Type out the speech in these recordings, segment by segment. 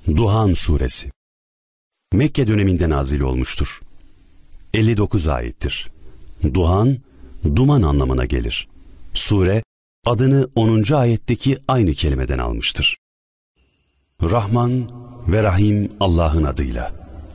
Duhan Suresi Mekke döneminde nazil olmuştur. 59 ayettir. Duhan, duman anlamına gelir. Sure, adını 10. ayetteki aynı kelimeden almıştır. Rahman ve Rahim Allah'ın adıyla.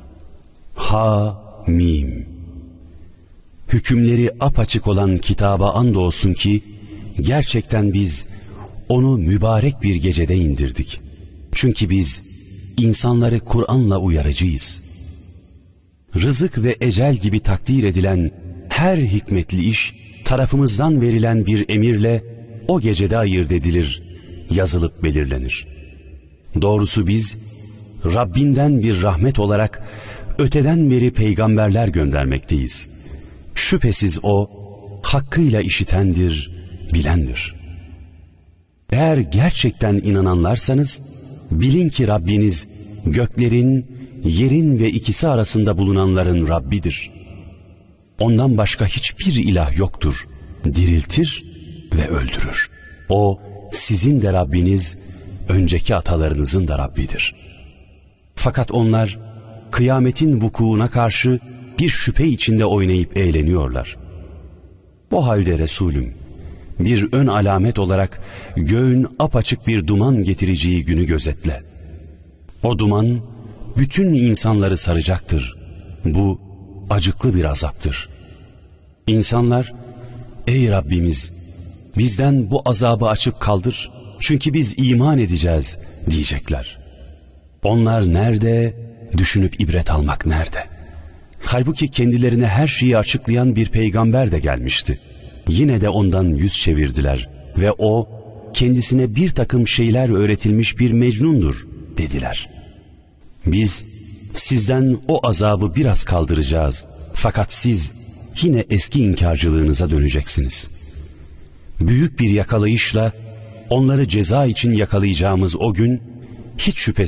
Ha-Mim. Hükümleri apaçık olan kitaba andolsun ki, gerçekten biz onu mübarek bir gecede indirdik. Çünkü biz insanları Kur'an'la uyarıcıyız. Rızık ve ecel gibi takdir edilen her hikmetli iş tarafımızdan verilen bir emirle o gecede ayırt edilir, yazılıp belirlenir. Doğrusu biz Rabbinden bir rahmet olarak öteden beri peygamberler göndermekteyiz. Şüphesiz o hakkıyla işitendir, bilendir. Eğer gerçekten inananlarsanız bilin ki Rabbiniz göklerin, yerin ve ikisi arasında bulunanların Rabbidir. Ondan başka hiçbir ilah yoktur. Diriltir ve öldürür. O sizin de Rabbiniz, önceki atalarınızın da Rabbidir. Fakat onlar kıyametin vukuuna karşı bir şüphe içinde oynayıp eğleniyorlar. O halde Resulüm, bir ön alamet olarak göğün apaçık bir duman getireceği günü gözetle. O duman bütün insanları saracaktır. Bu acıklı bir azaptır. İnsanlar, ey Rabbimiz, bizden bu azabı açıp kaldır, çünkü biz iman edeceğiz diyecekler. Onlar nerede, düşünüp ibret almak nerede? Halbuki kendilerine her şeyi açıklayan bir peygamber de gelmişti. Yine de ondan yüz çevirdiler ve o kendisine bir takım şeyler öğretilmiş bir mecnundur dediler. Biz sizden o azabı biraz kaldıracağız, fakat siz yine eski inkarcılığınıza döneceksiniz. Büyük bir yakalayışla onları ceza için yakalayacağımız o gün hiç şüphesiz